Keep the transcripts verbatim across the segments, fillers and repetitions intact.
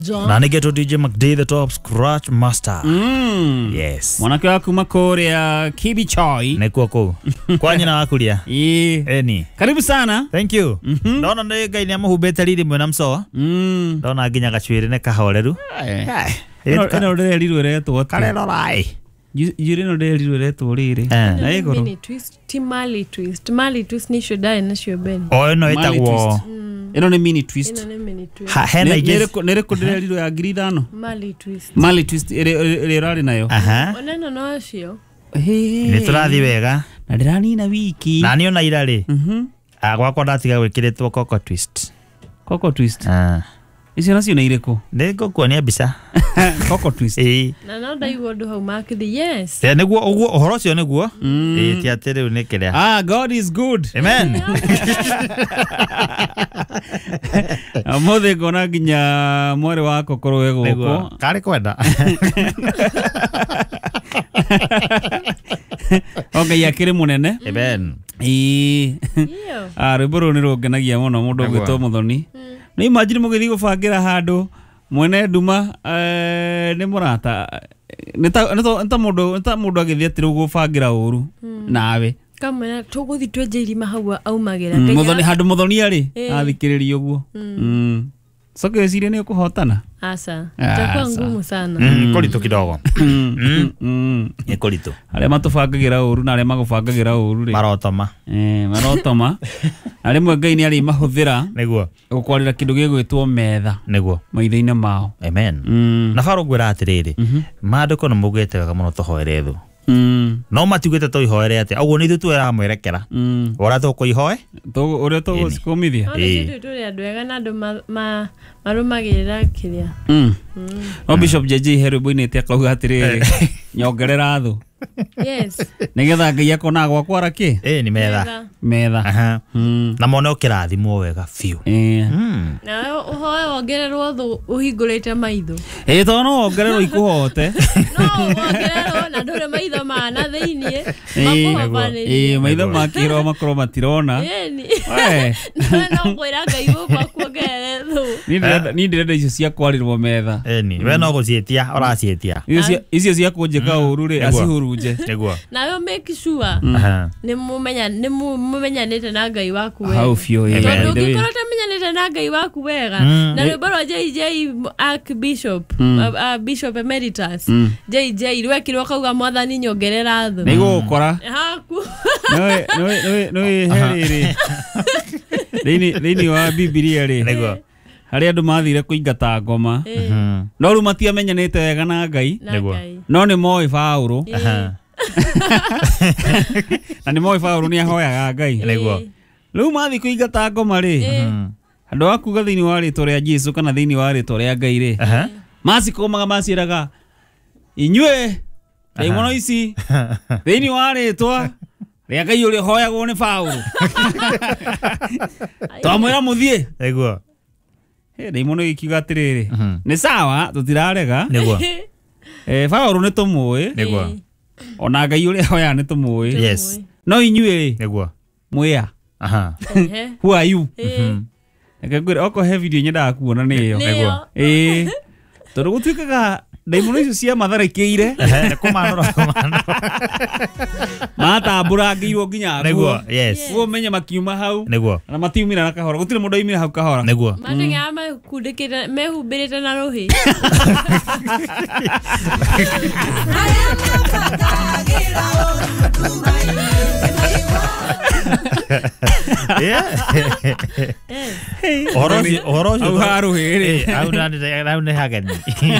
na nigeto D J McD the top scratch master. Mm. Yes. Mwanake waku makorea Kibichoi. Nekuwa kou. Kwa nyina wakulia. Ee. Eni. Karibu sana. Thank you. Mm-hmm. Ndona nde gai ni amahubete riri mwena msoa. Mm. Ndona aginya gachwiri ne kahoreru. Ai. Eno nde riru reto. Kale lorai. Yuri no nde riru reto riri. Na ego. Mini twist, Timali twist. Mali twist ni shodai na shobeni. Oh no itagwo. Eno ni mini twist. Eno ni mini twist. Ha hena igezi. Nere ko nere riru ya gridano. Mali twist. Mali twist ere ere rari nayo. Aha. Onena no cio. Hey. Ni turathi wega. Na ndirani na wiki. Na niona irari. Mhm. Agwa kwa ndatiga gwikiritwo Coco twist. Coco twist. Ah. Icio nacio na ireko. Ndiko kuonia mbica. Coco twist. Eh. Na no ndaigua ndu hau makithi yes. Ya niguo uguo uhoro cio niguo. Eh ti atiri ni kiria. Ah, God is good. Amen. Amothe gona ginya mwari wako korwe goko. Kare kwenda. Okay, yakire munene. Amen. Eh. Ah, riboro ni rogenagia muno mundu gwitwo Muthoni. Ni imagine mugithi gubangira handu mwene nduma eh ni murata ni ta ni ta mundu ni ta mundu agithi atiru gubangira uru nawe kamwe tuguthi twenjeiri mahau aumagira Muthoni handu Muthoni ari athikiriria uguo mm soke sire ni kuhotana asa itakuwa ngumu sana mm kolito kidogo mm ni kolito ale matubangagira uru na ale magubangagira uru ri marotoma eh marotoma ale mwe Ngai ni ali mahuthira niguo gukwarira kindu gigwitwo metha niguo maitho-ini mao. Amen. Mm. Na faro gwira atiriri maandiko no mugete wega muno tuhoere thu Mm. no matigwete to ihoere ate aguo ni thu twera mwerekera Mm. ora to ko ihoe to ore to sikomithia eh tuli andu ega na andu ma marumagirira kiria mm o Bishop J J Herubu ni te kauga atiriri nyongerera thu yes nigetha Ngai akona gwakwa raki eh ni metha metha aha mm na mone ukirathimo wega fiu eh mm na uhoe ongererwo thu uhingurite maitho eh to no ongererwo ikuhote no ongererwo na ndure maitho mana thiini makuhobani eh maitho makiro makro matirona eh ni eh no kwira Ngai gukwa kuongerere thu ni ndirenda ni ndirenda icio cia kwarirwo metha eh ni we no gucietia ora cietia icio icio cia kunjika uru ri acihuruje niguo na yo make sure aha ni mumenya ni mumenyanite na Ngai waku wega how fio eh ngikorota menyanite na Ngai waku wega na rwimbo rwa J J Archbishop Bishop Emeritus J J rwekirwo kauga mwathani nyongerera thu nigo ukora haku no no no no heriri Dini dini wa Biblia ri niguo hari andu mathire kuingata ngoma no ru matiamenyanite wega na Ngai niguo no ni moi Paulo aha na ni moi Paulo ni ahoyaga Ngai niguo ru mathi kuingata ngoma ri andu akuga thini wa ritwa ria Jesu kana thini wa ritwa ria Ngai ri aha macikomaga maciraga inyue daimono ici thini wa ritwa ria Ngai uri hoyagwo ni Paulo twamwira muthie niguo eh daimono ikiuga atiriri ni sawa tutirarega niguo eh Paulo ni tumui niguo ona Ngai uri hoya ni tumui yes no inyue niguo mwia aha who are you eh oko he video nyenda kuona niyo niguo eh tondu gutwikaga daimono icio cia matharaikire eh kumanura kumanura matambura ngirwo nginya niguo yes ugo menya makiuma hau niguo na matiumira na kahora gutire mundu aimira hau kahora niguo matinga mekundikite mehumbirite na ruhi Orosi orosi au haruhi au ndani au ne hageni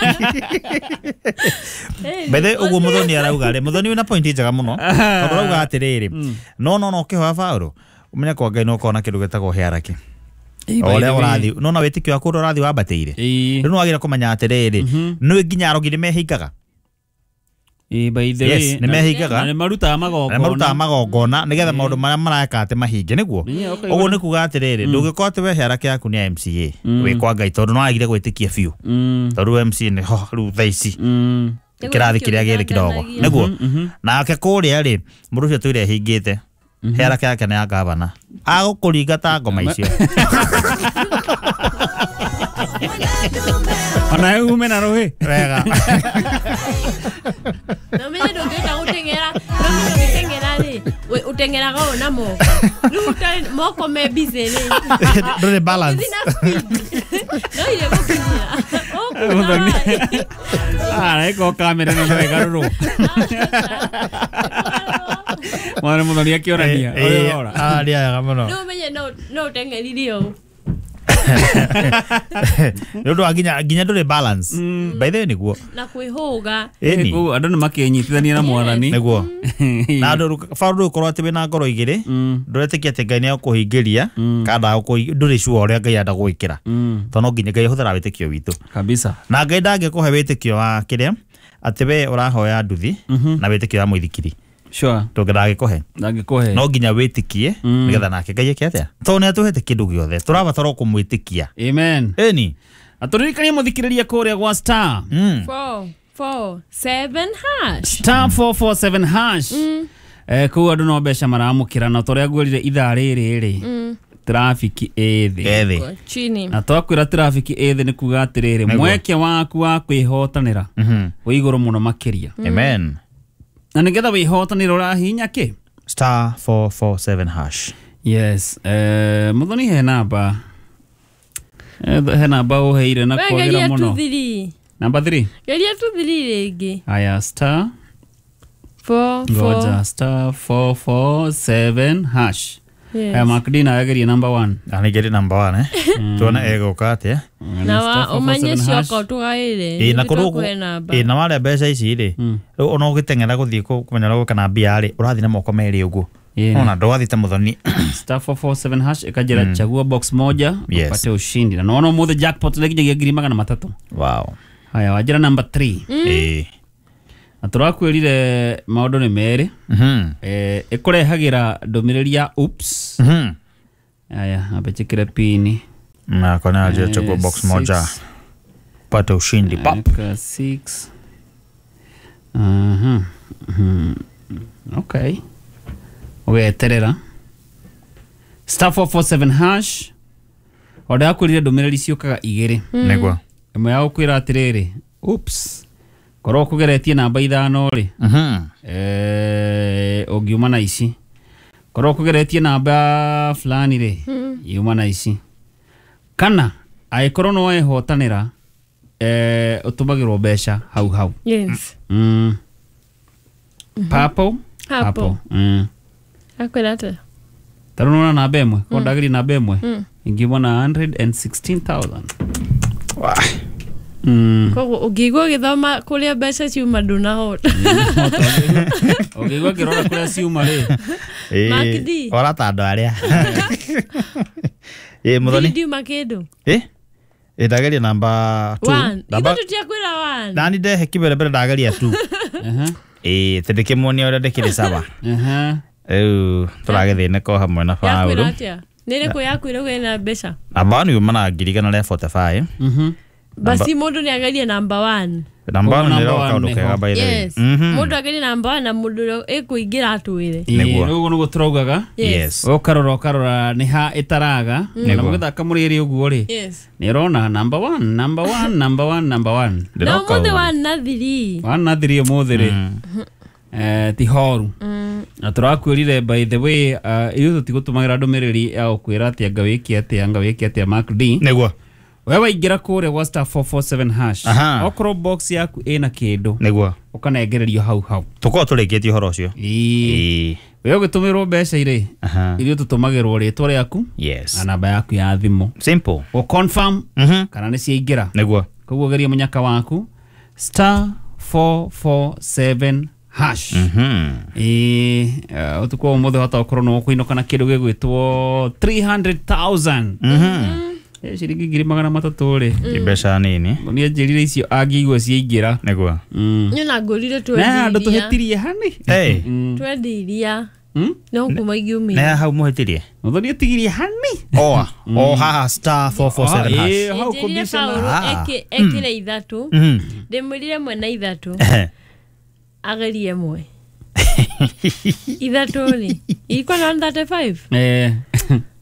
bethe uguo Muthoni arauga ri Muthoni una point njega muno tondu arauga atiriri no no no kihoya Paulo umenya kwa Ngai no kona kindu getagwo hiaraki ore urathi no na witikio akuru urathi wambateire riu no agira kumenya atiriri no nginya arogire mehingaga eh by the way ni mehingaga ni maruta magongona maruta magongona nigetha maundu maria maraka ate mahinge niguo uguo ni kuga atiriri ndungikwa ati we hiaraki yaku ni M C A we kwa Ngai tondu no agire gwitikia biu tondu M C A ni ho riu thaici kirathi kiria gire kidogo niguo nake kuria ri mundu ucio tuire hingite hiaraki yake ni ya gavana agukuringa ta ngoma icio Ona ume na rohe. Wega. No me ndo ngeka utengera. No me ndo utengera ni. Utengera go na moko. Luta moko me busy ni. Do the balance. No ile kukinyira. Oh. Ah, eko kamera no me garuru. Mwana muthoni akiorania. Eh, ah, dia gamono. No menye no no tengeririo. Ndodo aginya ginya do the balance. By the way niguo. Na kwihuga. Eni. Ku andu ni makinyitithania na mwathani. Niguo. Na ndu faru korwo ati na ngoro igiri. Ndurete ati Ngai ni akuhingiria kada nduri sure uria Ngai anda gwikira. Tono ginya Ngai huthara witikio witu. Kabisa. Na Ngai ndangikuhe witikio wa kiria ati we urahoya nduthi na witikio wa muithikiri. Sure. Tugera gikuhe. Ndangikuhe. No nginya witikie nigetha nake Ngai eke atia. To ne tuhete kindu giothe. Turabatara kumwitikia. Amen. Eni. Aturirikania muthikiriria kuria gwa star. four four seven hash. Star four four seven hash. Eh ku andu no mbeca maramukira na toria ngurire ithaa riri ri. Traffic ethi. Ethi. Chini. Na twakwira traffic ethi ni kuga atiriri mweke waku wa kwihotanira. Wi iguru muno makiria. Amen. Na nigetha wihotanira urahinya ki? Star four four seven hash. Yes. Eh muthoni he namba. Eh he namba uheire na kwagira muno. Number three. Geria tu thiri ringi. Aya star four Goja four. star four four seven hash. Yes. Aya Makdina ageria number one. Ani geri number one eh. Tuona ego kate. Na wa umanye cioko tugaire. E na korugo. E na wale mbeca ici ri. Ona ugitengera guthii kumenya ro kana mbia ri urathi na moko meri uguo. Ona ndwathite muthoni. Star four four seven hash ikajira mm. chagua box moja yes. upate ushindi na naona muthe jackpot lekinyagia ngiri magana matatu. Wow. Haya wajira number three. Mm. Eh. Aturakwirire maundu ni meri. Mhm. Eh ikurehagira ndumiriri ya oops. Mhm. Haya abechekire pini. Na kona aje chagua box moja. Upate ushindi pop. six. Mhm. Mhm. Okay. Ugeterera star four four seven hash oda akurire ndumiriri ciukaga igiri Negwa. imwe ya ukwira atiriri oops korwo kugeretie namba ithano ri Mhm. eh ungiuma na ici korwo kugeretie namba fulani ri yuma na ici kana aikorwo no ehotanira eh utumagirwo mbeca hau hau. Yes. Mm. Papo Hapo. Mm. Akwira ate. Tarunona na bemwe, mm. Kodagiri na bemwe. Mm. Ingibwa na one hundred sixteen thousand. Wah. Mm. Kogo ugigwa githoma kuria mbeca ciuma nduna hota. Ugigwa kirora kuria ciuma ri. Eh. Makdi. Ora tando aria. Eh muthoni. Video makedo. Eh? Eh ndageria namba two. Namba two tia kwira one. Nani ndehe kibere bere ndageria two. Aha. Eh tendeke muoni ora ndekire sawa. Aha. Eh turagethine ko hamwe na faulu. Yakwira atia. Nere ko yakwira kwina mbeca. Namba ni mana ngirigana le forty-five. Mhm. Basi mundu ni ageria number one. Namba ni ro kaundu kega by the way. Yes. Mundu ageria number one na mundu ekuingira atwire. Niguo nugo turaugaga. Yes. Ukarora ukarora ni ha itaraga na mugithaka muriri uguo ri. Yes. Ni rona number one number one number one number one. Na mundu one na three. One na three muthe ri. Eh tihoru. Na turakwirire by the way iyo tutigutumagira ndumiriri ya ukwira ati anga wiki ati anga wiki ati Mark D. Niguo. Wewe ingira kure wa star four four seven hash. Okro box yaku ina kindu. Niguo. Ukanegererio hau hau. Tuko tureketie horo ucio. Ii. Wewe gitumirwo mbeca ire. Irio tutumagirwo ritwa riaku. Yes. Na namba yaku ya thimu. Simple. O confirm. Mhm. Kana ni ciingira. Niguo. Koguo geria munyaka waku star four four seven hash. Mhm. Eh utukwa umuthe hota ukorwo no kuinoka na kindu gigwitwo three hundred thousand. Mhm. Eh ciringi ngiri magana matatu ri. Ibeca nini. Ni njirire icio angigwa ciingira. Niguo. Mm. Nyona ngurire twendiria. Na andu tuhetirie hani. Eh. Twendiria. Mm? No kumaigumi. Na hau muhetirie. Muthoni atigirie hani. Oh. Oh haha star four four seven hash. Eh hau kubisana. Eke ekire ithatu. Mhm. Ndimurire mwe na ithatu. Agerie mwe. Ithatu ni. Iko na thirty-five. Eh.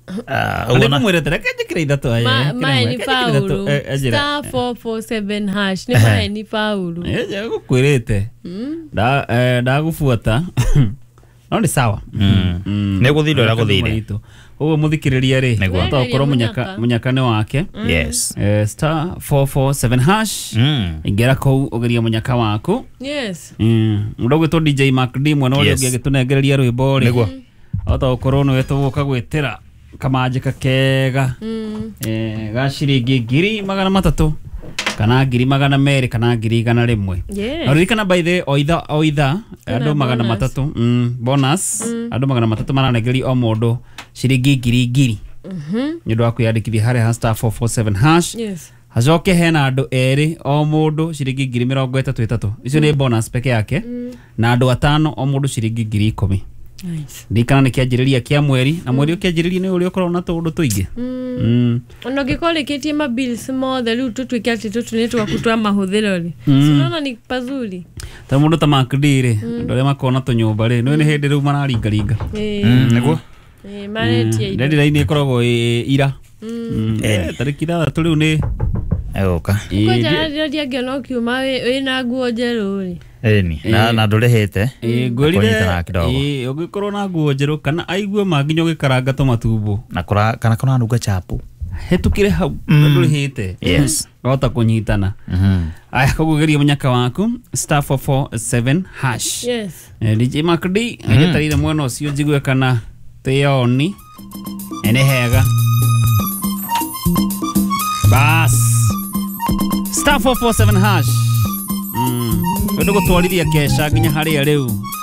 Ona mwere tere kaje kirida to aye. Ma ni faulu. Star four four seven hash. Ni ma ni faulu. Eh je gukwirite. Da eh da gufuata. No ni sawa. Ne guthiro ra guthire. Ugo muthikiriria ri. Ta okoro munyaka munyakane wake. Yes. Eh star four four seven hash. Ingera ko ogeria munyaka waku. Yes. Mm. Mudogo to D J Mark D mwana uri ogegitunegereria rwimbo ri. Niguo. Ota okoro no wetuguka gwitira kamaje kakega. Eh ga shiringi ngiri magana matatu. Kana ngiri magana meri kana ngiri igana rimwe. Arikana by the oitha oitha andu magana matatu. Mm bonus. Andu magana matatu maranegeri o mundu shiringi ngiri ngiri. Mhm. Nyodo akuyandikithia hare star four four seven hash. Yes. Hajoke hena andu eri o mundu shiringi ngiri mirongo itatu itatu. Icio ni bonus peke yake. Na andu atano o mundu shiringi ngiri ikumi. Nice. Ndikana ni kianjiriria kia mweri na mweri ukianjiriria ni uri ukorwo na tundu tuingi. Mm. Ono gikoleketie ma bills mothe riu tutwike ati tutu ni twa kutwa mahuthiro ri. Sinaona ni pazuri. Ta mundu ta makdire ndore makona tunyumba ri no ni hindi riu mararinga ringa. Eh. Niguo. Eh maretie. Ndedi rai ni ikoragwo ira. Mm. Eh tariki thatu riu ni egoka. Kwa jara dia ngeno kiuma wina nguo njeru ri. Eni na na ndurehete eh ngorire eh ugikorwo na nguo njeru kana aigue manginyo gikaranga to matumbo na kora kana kana nuga chapu hetukire hau ndurehete. Yes. Gota kunyitana. Mhm. Aya kugugeria munyaka waku star four four seven hash. Yes. Eh D J Mark D agetarire mwana ucio njigwe kana teoni ene hega bas star four four seven hash. Mm. Wedo gutwarithia kesha nginya haria riu